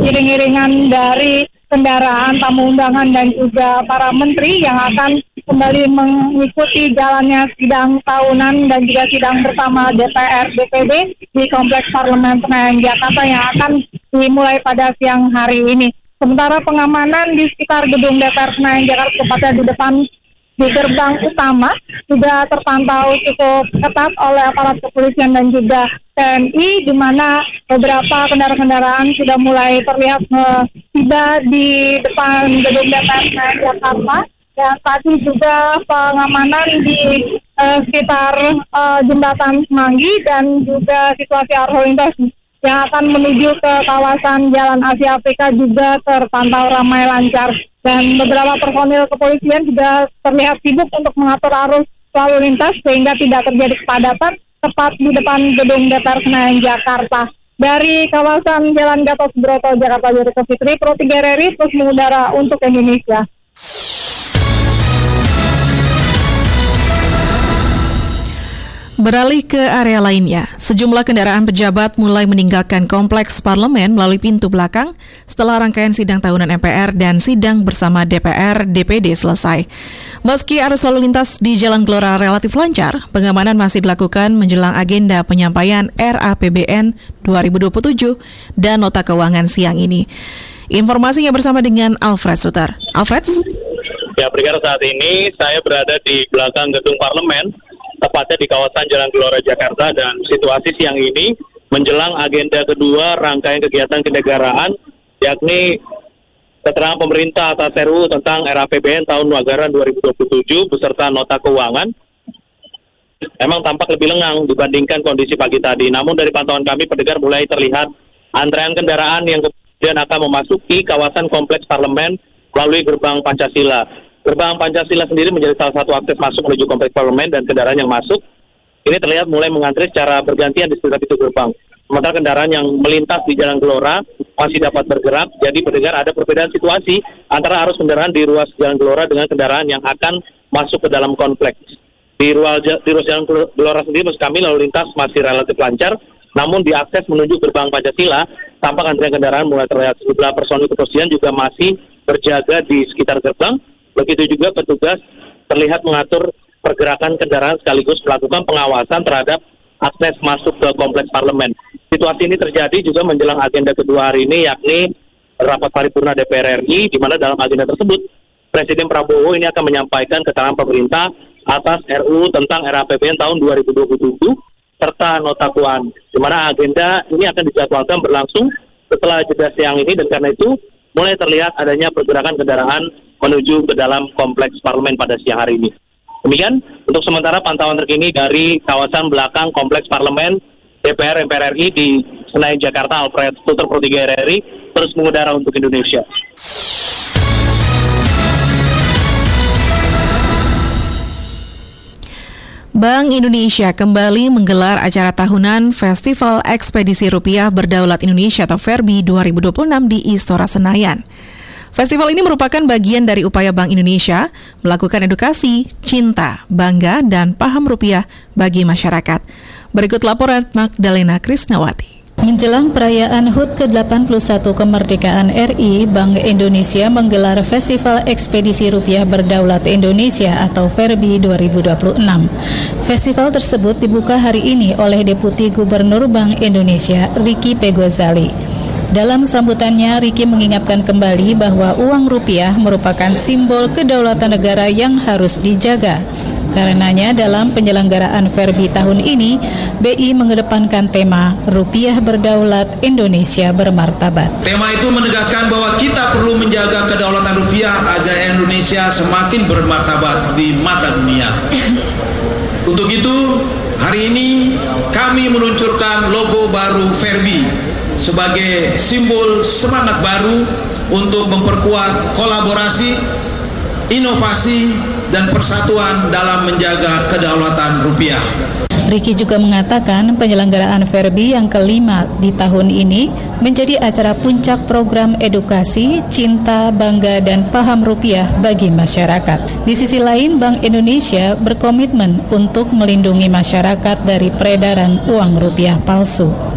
iring-iringan dari kendaraan tamu undangan dan juga para menteri yang akan kembali mengikuti jalannya sidang tahunan dan juga sidang bersama DPR DPD di Kompleks Parlemen Senayan Jakarta yang akan dimulai pada siang hari ini. Sementara pengamanan di sekitar gedung DPR Senayan Jakarta, tepatnya di depan di gerbang utama, juga terpantau cukup ketat oleh aparat kepolisian dan juga TNI, di mana beberapa kendaraan-kendaraan sudah mulai terlihat tiba di depan gedung DPR Senayan Jakarta. Dan tadi juga pengamanan di sekitar jembatan Semanggi dan juga situasi arus lalu lintas yang akan menuju ke kawasan Jalan Asia Afrika juga terpantau ramai lancar. Dan beberapa personil kepolisian juga terlihat sibuk untuk mengatur arus lalu lintas sehingga tidak terjadi kepadatan tepat di depan gedung DPR Senayan Jakarta. Dari kawasan Jalan Gatot Subroto, Jakarta, Yuriko Fitri, Pro 3 RRI terus mengudara untuk Indonesia. Beralih ke area lainnya, sejumlah kendaraan pejabat mulai meninggalkan kompleks parlemen melalui pintu belakang setelah rangkaian sidang tahunan MPR dan sidang bersama DPR DPD selesai. Meski arus lalu lintas di Jalan Gelora relatif lancar, pengamanan masih dilakukan menjelang agenda penyampaian RAPBN 2027 dan nota keuangan siang ini. Informasinya bersama dengan Alfred Suter. Alfred? Ya, Brigada, saat ini saya berada di belakang gedung parlemen, tepatnya di kawasan Jalan Gelora Jakarta, dan situasi siang ini menjelang agenda kedua rangkaian kegiatan kenegaraan, yakni keterangan pemerintah atas RUU tentang RAPBN tahun anggaran 2027 beserta nota keuangan. Emang tampak lebih lengang dibandingkan kondisi pagi tadi. Namun dari pantauan kami, pendengar, mulai terlihat antrean kendaraan yang kemudian akan memasuki kawasan kompleks parlemen melalui gerbang Pancasila. Gerbang Pancasila sendiri menjadi salah satu akses masuk menuju kompleks parlemen, dan kendaraan yang masuk ini terlihat mulai mengantri secara bergantian di sekitar pintu gerbang. Sementara kendaraan yang melintas di Jalan Gelora masih dapat bergerak. Jadi pendengar, ada perbedaan situasi antara arus kendaraan di ruas Jalan Gelora dengan kendaraan yang akan masuk ke dalam kompleks. Di ruas Jalan Gelora sendiri, maksud kami, lalu lintas masih relatif lancar. Namun di akses menuju gerbang Pancasila, tampak antrian kendaraan mulai terlihat. Sejumlah personil kepolisian juga masih berjaga di sekitar gerbang. Begitu juga petugas terlihat mengatur pergerakan kendaraan sekaligus melakukan pengawasan terhadap akses masuk ke kompleks parlemen. Situasi ini terjadi juga menjelang agenda kedua hari ini, yakni rapat paripurna DPR RI, di mana dalam agenda tersebut Presiden Prabowo ini akan menyampaikan keterangan pemerintah atas RUU tentang RAPBN tahun 2027 serta nota keuangan, di mana agenda ini akan dijadwalkan berlangsung setelah jeda siang ini, dan karena itu mulai terlihat adanya pergerakan kendaraan menuju ke dalam kompleks parlemen pada siang hari ini. Demikian untuk sementara pantauan terkini dari kawasan belakang kompleks parlemen DPR MPR RI di Senayan Jakarta. Alfred Suter, Pro 3 RRI, terus mengudara untuk Indonesia. Bank Indonesia kembali menggelar acara tahunan Festival Ekspedisi Rupiah Berdaulat Indonesia atau FERBI 2026 di Istora Senayan. Festival ini merupakan bagian dari upaya Bank Indonesia melakukan edukasi, cinta, bangga, dan paham rupiah bagi masyarakat. Berikut laporan Magdalena Krisnawati. Menjelang perayaan HUT ke-81 kemerdekaan RI, Bank Indonesia menggelar Festival Ekspedisi Rupiah Berdaulat Indonesia atau FERBI 2026. Festival tersebut dibuka hari ini oleh Deputi Gubernur Bank Indonesia, Ricky P. Ghazali. Dalam sambutannya, Ricky mengingatkan kembali bahwa uang rupiah merupakan simbol kedaulatan negara yang harus dijaga. Karenanya dalam penyelenggaraan FERBI tahun ini, BI mengedepankan tema Rupiah Berdaulat, Indonesia Bermartabat. Tema itu menegaskan bahwa kita perlu menjaga kedaulatan rupiah agar Indonesia semakin bermartabat di mata dunia. Untuk itu, hari ini kami meluncurkan logo baru FERBI sebagai simbol semangat baru untuk memperkuat kolaborasi, inovasi, dan persatuan dalam menjaga kedaulatan rupiah. Ricky juga mengatakan penyelenggaraan FERBI yang kelima di tahun ini menjadi acara puncak program edukasi, cinta, bangga, dan paham rupiah bagi masyarakat. Di sisi lain, Bank Indonesia berkomitmen untuk melindungi masyarakat dari peredaran uang rupiah palsu.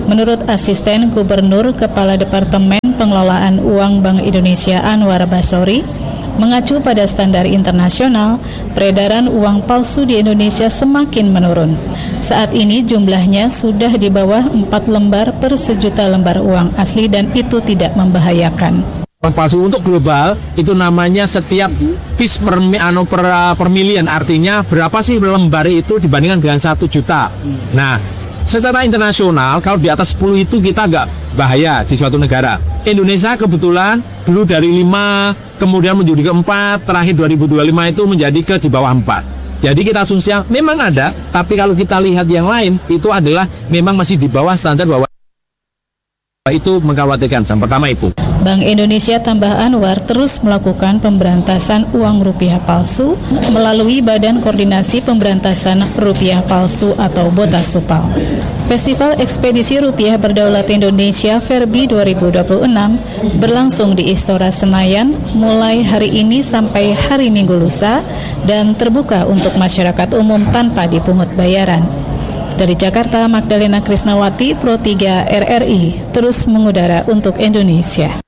Menurut Asisten Gubernur Kepala Departemen Pengelolaan Uang Bank Indonesia Anwar Basori, mengacu pada standar internasional, peredaran uang palsu di Indonesia semakin menurun. Saat ini jumlahnya sudah di bawah 4 lembar per sejuta lembar uang asli dan itu tidak membahayakan. Uang palsu untuk global itu namanya setiap piece per million, artinya berapa sih lembar itu dibandingkan dengan 1 juta. Nah, secara internasional kalau di atas 10 itu kita nggak bahaya di suatu negara. Indonesia kebetulan dulu dari 5 kemudian menjadi ke 4, terakhir 2025 itu menjadi ke di bawah 4. Jadi kita asumsinya memang ada, tapi kalau kita lihat yang lain itu adalah memang masih di bawah standar bahwa itu mengkhawatirkan. Yang pertama itu. Bank Indonesia tambah Anwar terus melakukan pemberantasan uang rupiah palsu melalui Badan Koordinasi Pemberantasan Rupiah Palsu atau Botasupal. Festival Ekspedisi Rupiah Berdaulat Indonesia Verbi 2026 berlangsung di Istora Senayan mulai hari ini sampai hari Minggu lusa dan terbuka untuk masyarakat umum tanpa dipungut bayaran. Dari Jakarta, Magdalena Krisnawati, Pro 3 RRI, terus mengudara untuk Indonesia.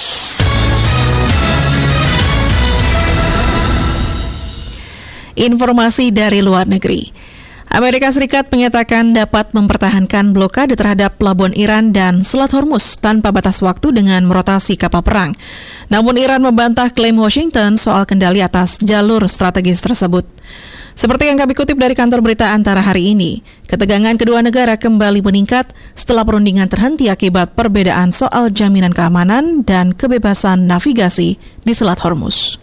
Informasi dari luar negeri. Amerika Serikat menyatakan dapat mempertahankan blokade terhadap pelabuhan Iran dan Selat Hormuz tanpa batas waktu dengan merotasi kapal perang. Namun Iran membantah klaim Washington soal kendali atas jalur strategis tersebut. Seperti yang kami kutip dari kantor berita Antara hari ini, ketegangan kedua negara kembali meningkat setelah perundingan terhenti akibat perbedaan soal jaminan keamanan dan kebebasan navigasi di Selat Hormuz.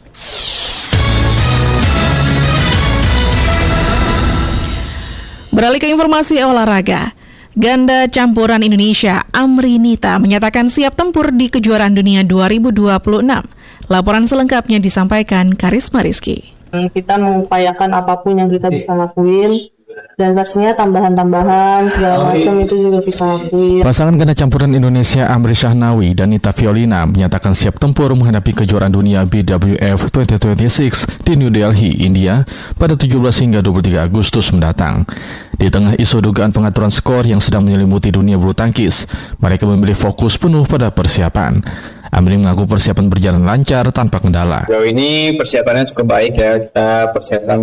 Beralih ke informasi olahraga, ganda campuran Indonesia Amri Nita menyatakan siap tempur di kejuaraan dunia 2026. Laporan selengkapnya disampaikan Karisma Rizky. Kita mengupayakan apapun yang kita bisa lakuin dan pastinya tambahan-tambahan segala macam itu juga kita lakuin. Pasangan ganda campuran Indonesia Amri Syahnawi dan Nita Fiolina menyatakan siap tempur menghadapi kejuaraan dunia BWF 2026 di New Delhi, India pada 17 hingga 23 Agustus mendatang. Di tengah isu dugaan pengaturan skor yang sedang menyelimuti dunia bulu tangkis, mereka memilih fokus penuh pada persiapan. Amri mengaku persiapan berjalan lancar tanpa kendala. Sejauh ini persiapannya cukup baik ya. Kita persiapan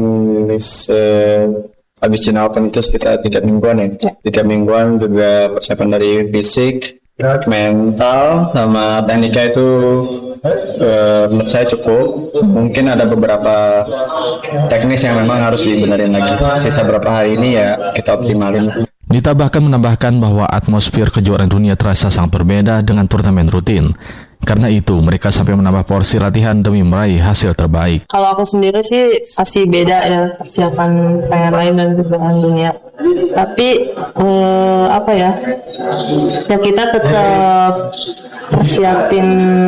habis China Open itu sekitar 3 mingguan ya. 3 mingguan juga persiapan dari fisik, mental, sama teknika itu menurut saya cukup. Mungkin ada beberapa teknis yang memang harus dibenerin lagi. Sisa beberapa hari ini ya kita optimalin. Nita bahkan menambahkan bahwa atmosfer kejuaraan dunia terasa sangat berbeda dengan turnamen rutin. Karena itu, mereka sampai menambah porsi latihan demi meraih hasil terbaik. Kalau aku sendiri sih pasti beda ya persiapan pengen lain dan kejuaraan dunia. Tapi ya kita tetap persiapin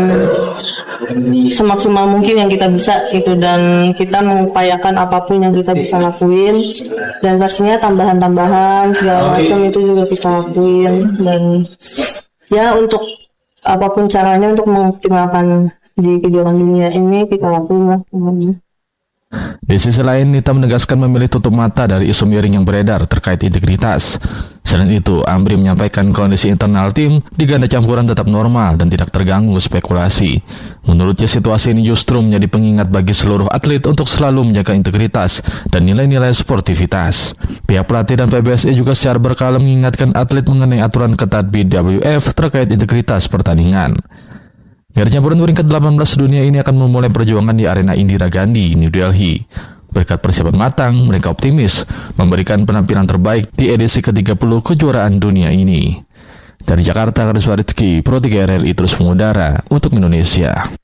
semaksimal mungkin yang kita bisa gitu, dan kita mengupayakan apapun yang kita bisa lakuin dan pastinya tambahan-tambahan segala macam itu juga kita lakuin, dan ya untuk apapun caranya untuk mengoptimalkan di kejuaraan dunia ini kita lakuin. Di sisi lain, Nita menegaskan memilih tutup mata dari isu miring yang beredar terkait integritas. Selain itu, Amri menyampaikan kondisi internal tim di ganda campuran tetap normal dan tidak terganggu spekulasi. Menurutnya, situasi ini justru menjadi pengingat bagi seluruh atlet untuk selalu menjaga integritas dan nilai-nilai sportivitas. Pihak pelatih dan PBSI juga secara berkala mengingatkan atlet mengenai aturan ketat BWF terkait integritas pertandingan. Ganda campuran peringkat 18 dunia ini akan memulai perjuangan di arena Indira Gandhi, New Delhi. Berkat persiapan matang, mereka optimis memberikan penampilan terbaik di edisi ke-30 kejuaraan dunia ini. Dari Jakarta, Karisma Rizky, Pro 3 RRI terus mengudara untuk Indonesia.